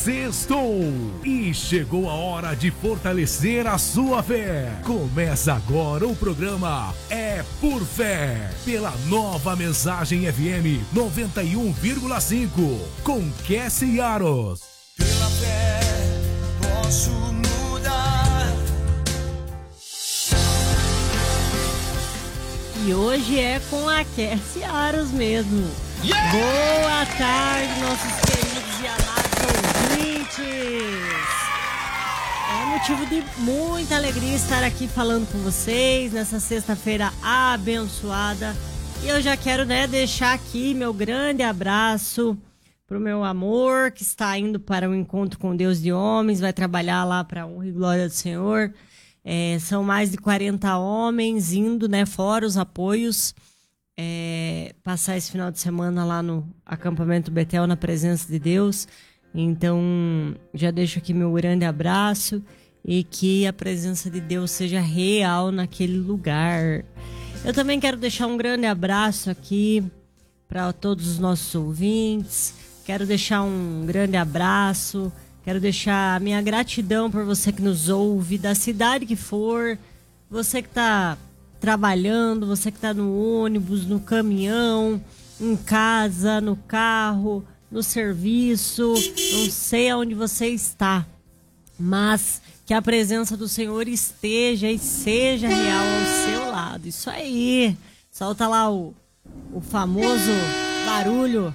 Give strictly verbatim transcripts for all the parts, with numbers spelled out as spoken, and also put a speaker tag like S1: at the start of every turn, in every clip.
S1: Sextou e chegou a hora de fortalecer a sua fé. Começa agora o programa É por Fé, pela Nova Mensagem F M noventa e um vírgula cinco, com Cassie Aros.
S2: Pela fé posso mudar.
S3: E hoje é com a Cassie Aros mesmo.
S2: Yeah!
S3: Boa tarde, nossos queridos e amados ouvintes. É motivo de muita alegria estar aqui falando com vocês nessa sexta-feira abençoada. E eu já quero, né, deixar aqui meu grande abraço pro meu amor, que está indo para o encontro com Deus de homens, vai trabalhar lá para a honra e glória do Senhor. É, são mais de quarenta homens indo, né, fora os apoios, é, passar esse final de semana lá no acampamento Betel, na presença de Deus. Então, já deixo aqui meu grande abraço e que a presença de Deus seja real naquele lugar. Eu também quero deixar um grande abraço aqui para todos os nossos ouvintes. Quero deixar um grande abraço, quero deixar a minha gratidão por você que nos ouve, da cidade que for, você que está trabalhando, você que está no ônibus, no caminhão, em casa, no carro, no serviço, não sei aonde você está, mas que a presença do Senhor esteja e seja real ao seu lado. Isso aí, solta lá o, o famoso barulho.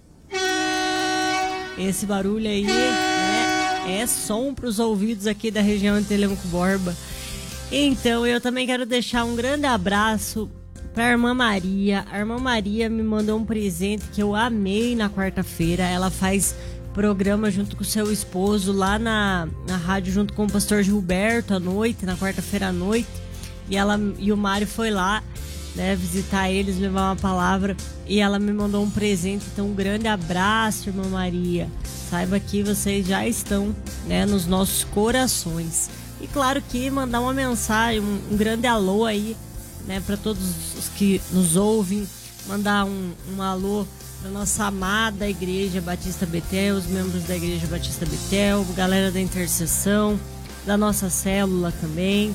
S3: Esse barulho aí, né, é som para os ouvidos aqui da região de Telêmaco Borba. Então, eu também quero deixar um grande abraço para a irmã Maria. A irmã Maria me mandou um presente que eu amei na quarta-feira. Ela faz programa junto com o seu esposo lá na, na rádio, junto com o pastor Gilberto à noite, na quarta-feira à noite. E, ela, e o Mário foi lá, né, visitar eles, levar uma palavra, e ela me mandou um presente. Então, um grande abraço, irmã Maria. Saiba que vocês já estão, né, nos nossos corações. E claro que mandar uma mensagem, um, um grande alô aí, né, para todos os que nos ouvem, mandar um, um alô para nossa amada Igreja Batista Betel, os membros da Igreja Batista Betel, galera da intercessão, da nossa célula também.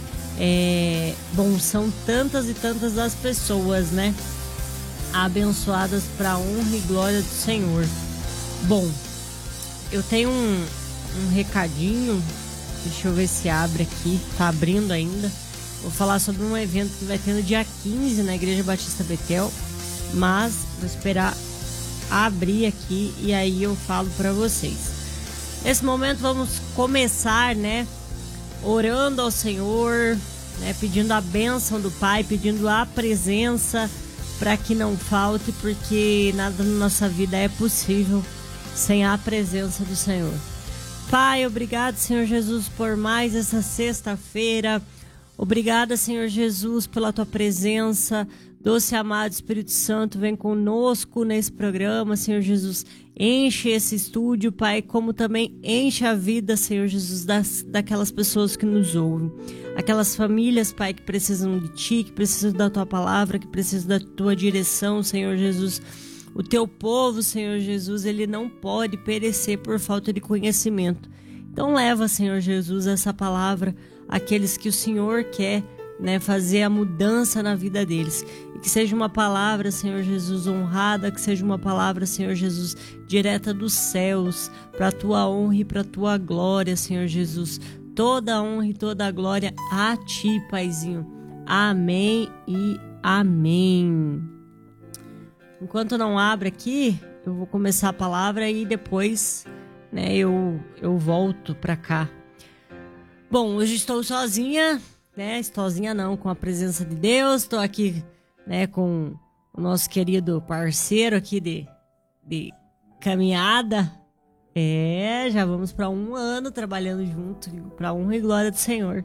S3: É, bom, são tantas e tantas as pessoas, né, abençoadas para a honra e glória do Senhor. Bom, eu tenho um, um recadinho, deixa eu ver se abre aqui, tá abrindo ainda. Vou falar sobre um evento que vai ter no dia quinze na Igreja Batista Betel, mas vou esperar abrir aqui e aí eu falo para vocês. Nesse momento vamos começar, né, orando ao Senhor, né, pedindo a bênção do Pai, pedindo a presença para que não falte, porque nada na nossa vida é possível sem a presença do Senhor. Pai, obrigado, Senhor Jesus, por mais essa sexta-feira. Obrigada, Senhor Jesus, pela tua presença. Doce amado Espírito Santo, vem conosco nesse programa, Senhor Jesus. Enche esse estúdio, Pai, como também enche a vida, Senhor Jesus, das, daquelas pessoas que nos ouvem. Aquelas famílias, Pai, que precisam de Ti, que precisam da Tua palavra, que precisam da Tua direção, Senhor Jesus. O Teu povo, Senhor Jesus, ele não pode perecer por falta de conhecimento. Então leva, Senhor Jesus, essa palavra àqueles que o Senhor quer, né, fazer a mudança na vida deles. E que seja uma palavra, Senhor Jesus, honrada, que seja uma palavra, Senhor Jesus, direta dos céus, para a Tua honra e para a Tua glória, Senhor Jesus. Toda a honra e toda a glória a Ti, Paizinho. Amém e amém. Enquanto não abre aqui, eu vou começar a palavra e depois, né, eu, eu volto para cá. Bom, hoje estou sozinha, né? Sozinha não, com a presença de Deus. Estou aqui, né, com o nosso querido parceiro aqui de, de caminhada. É, já vamos para um ano trabalhando junto, para a honra e glória do Senhor.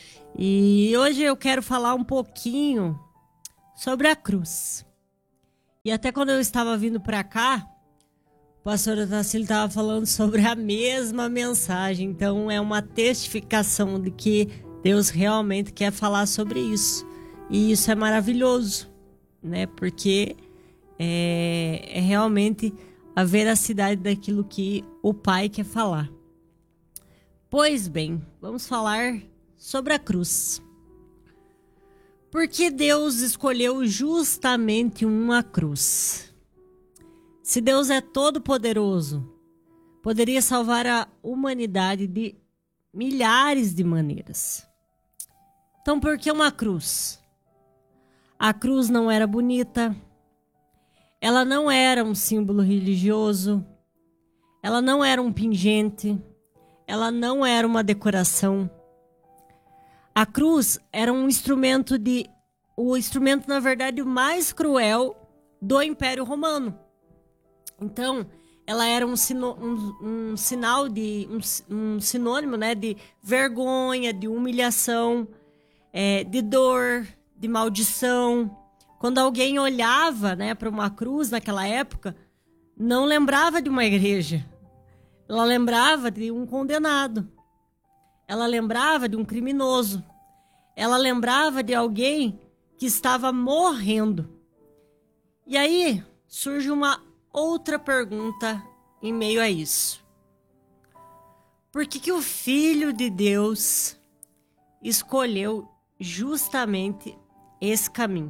S3: E hoje eu quero falar um pouquinho sobre a cruz. E até quando eu estava vindo para cá, o pastor Otacílio estava falando sobre a mesma mensagem. Então é uma testificação de que Deus realmente quer falar sobre isso. E isso é maravilhoso, né? Porque é, é realmente a veracidade daquilo que o Pai quer falar. Pois bem, vamos falar sobre a cruz. Por que Deus escolheu justamente uma cruz? Se Deus é todo-poderoso, poderia salvar a humanidade de milhares de maneiras. Então, por que uma cruz? A cruz não era bonita, ela não era um símbolo religioso, ela não era um pingente, ela não era uma decoração. A cruz era um instrumento de, o instrumento, na verdade, mais cruel do Império Romano. Então, ela era um, sino, um, um sinal de, um, um sinônimo, né, de vergonha, de humilhação, é, de dor, de maldição. Quando alguém olhava, né, para uma cruz naquela época, não lembrava de uma igreja. Ela lembrava de um condenado. Ela lembrava de um criminoso. Ela lembrava de alguém que estava morrendo. E aí surge uma outra pergunta em meio a isso. Por que que o Filho de Deus escolheu justamente esse caminho?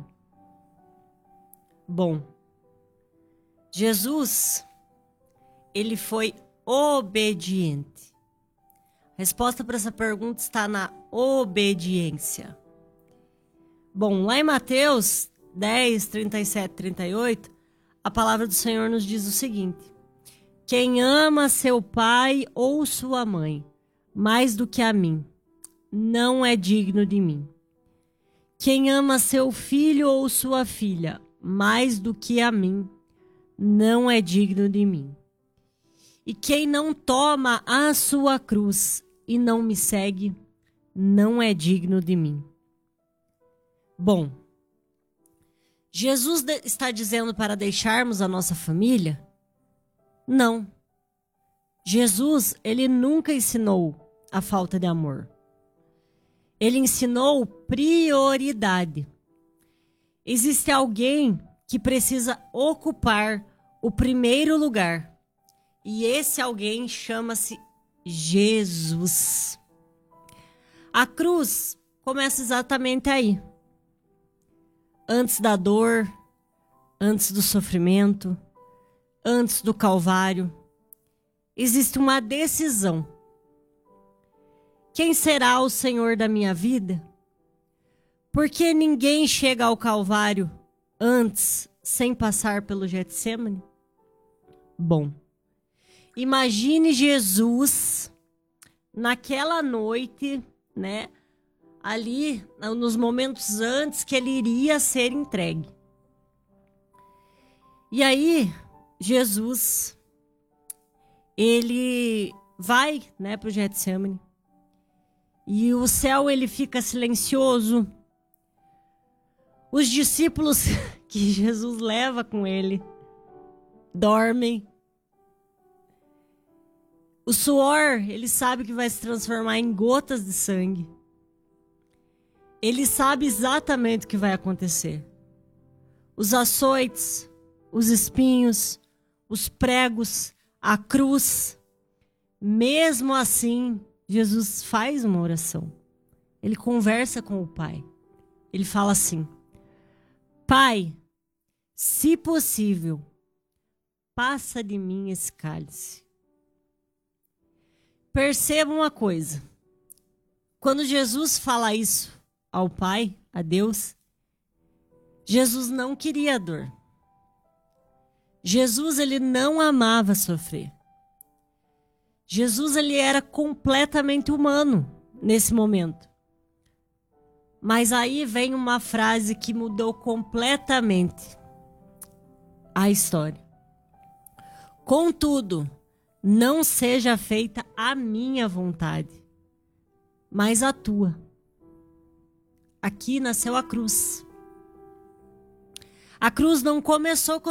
S3: Bom, Jesus, ele foi obediente. A resposta para essa pergunta está na obediência. Bom, lá em Mateus dez, trinta e sete, trinta e oito, a palavra do Senhor nos diz o seguinte: quem ama seu pai ou sua mãe mais do que a mim, não é digno de mim. Quem ama seu filho ou sua filha mais do que a mim, não é digno de mim. E quem não toma a sua cruz e não me segue, não é digno de mim. Bom, Jesus está dizendo para deixarmos a nossa família? Não. Jesus, ele nunca ensinou a falta de amor. Ele ensinou prioridade. Existe alguém que precisa ocupar o primeiro lugar. E esse alguém chama-se Jesus. A cruz começa exatamente aí. Antes da dor, antes do sofrimento, antes do Calvário, existe uma decisão. Quem será o Senhor da minha vida? Porque ninguém chega ao Calvário antes, sem passar pelo Getsemane? Bom, imagine Jesus naquela noite, né? Ali, nos momentos antes que ele iria ser entregue. E aí, Jesus, ele vai, né, para o Getsemane. E o céu, ele fica silencioso. Os discípulos que Jesus leva com ele dormem. O suor, ele sabe que vai se transformar em gotas de sangue. Ele sabe exatamente o que vai acontecer. Os açoites, os espinhos, os pregos, a cruz. Mesmo assim, Jesus faz uma oração. Ele conversa com o Pai. Ele fala assim: Pai, se possível, passa de mim esse cálice. Perceba uma coisa. Quando Jesus fala isso ao Pai, a Deus, Jesus não queria dor. Jesus, ele não amava sofrer. Jesus, ele era completamente humano nesse momento. Mas aí vem uma frase que mudou completamente a história. Contudo, não seja feita a minha vontade, mas a tua. Aqui nasceu a cruz. A cruz não começou com